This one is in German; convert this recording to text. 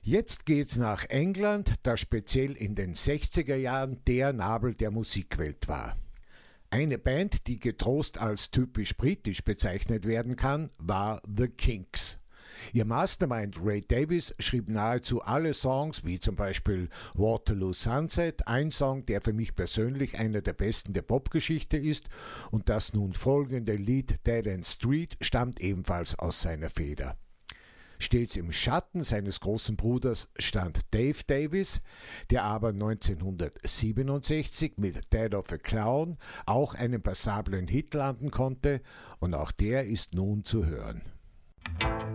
Jetzt geht's nach England, das speziell in den 60er Jahren der Nabel der Musikwelt war. Eine Band, die getrost als typisch britisch bezeichnet werden kann, war The Kinks. Ihr Mastermind Ray Davies schrieb nahezu alle Songs, wie zum Beispiel Waterloo Sunset, ein Song, der für mich persönlich einer der besten der Popgeschichte ist, und das nun folgende Lied Dead End Street stammt ebenfalls aus seiner Feder. Stets im Schatten seines großen Bruders stand Dave Davies, der aber 1967 mit Dead of a Clown auch einen passablen Hit landen konnte, und auch der ist nun zu hören.